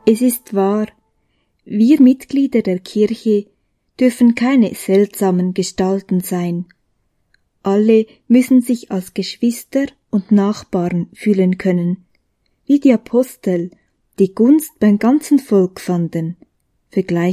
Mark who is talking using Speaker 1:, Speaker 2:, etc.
Speaker 1: Es ist wahr, wir Mitglieder der Kirche dürfen keine seltsamen Gestalten sein. Alle müssen sich als Geschwister und Nachbarn fühlen können, wie die Apostel, die Gunst beim ganzen Volk fanden. Vergleiche